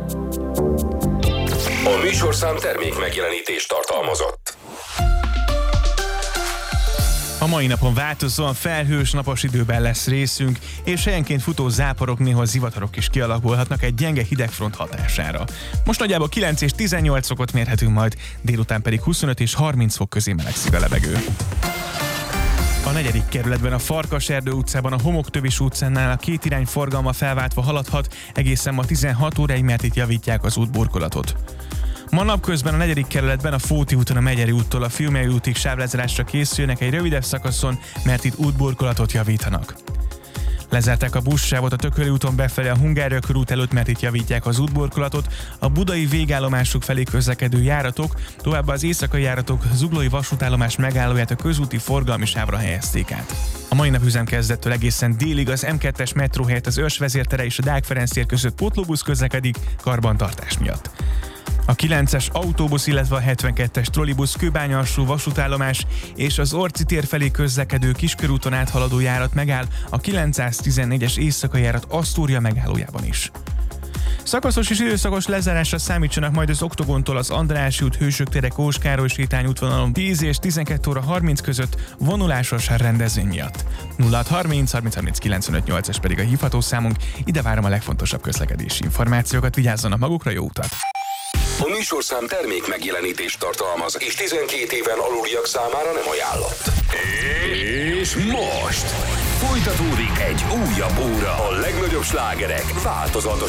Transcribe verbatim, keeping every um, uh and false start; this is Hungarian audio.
A műsorszám termék megjelenítést tartalmazott. A mai napon változóan felhős, napos időben lesz részünk, és helyenként futó záporok, néha zivatarok is kialakulhatnak egy gyenge hidegfront hatására. Most nagyjából kilenc és tizennyolc fokot mérhetünk majd, délután pedig huszonöt és harminc fok közé melegszik a levegő. A negyedik kerületben a Farkaserdő utcában, a Homoktövis utcánál a két irány forgalma felváltva haladhat, egészen ma tizenhat óráig, mert itt javítják az útburkolatot. Ma napközben a negyedik kerületben a Fóti úton a Megyeri úttól a Fiumei útig sávlezárásra készülnek egy rövidebb szakaszon, mert itt útburkolatot javítanak. Lezárták a buszsávot a Tököli úton befelé a Hungária körút előtt, mert itt javítják az útburkolatot, a budai végállomásuk felé közlekedő járatok, továbbá az éjszakai járatok Zuglói vasútállomás megállóját a közúti forgalmi sávra helyezték át. A mai nap üzemkezdettől egészen délig az M kettes metró helyett az Örs vezértere és a Deák Ferenc tér között pótlóbusz közlekedik karbantartás miatt. A kilences autóbusz, illetve a hetvenkettes trollibusz Kőbánya-alsó vasútállomás és az Orci tér felé közlekedő Kiskörúton áthaladó járat megáll, a kilencszáztizennégyes éjszakai járat Asztória megállójában is. Szakaszos és időszakos lezárásra számítsanak majd az Oktogontól az Andrássy út, Hősök tere, Kós Károly sétány útvonalon tíz és tizenkét óra harminc között vonulásos rendezvény miatt. nulla hat harminc harminc harminc kilencvenöt nyolcas pedig a hívható számunk, ide várom a legfontosabb közlekedési információkat, vigyázzanak magukra, jó utat! A műsorszám termék megjelenítést tartalmaz, és tizenkét éven aluliak számára nem ajánlott. És most folytatódik egy újabb óra. A legnagyobb slágerek változatos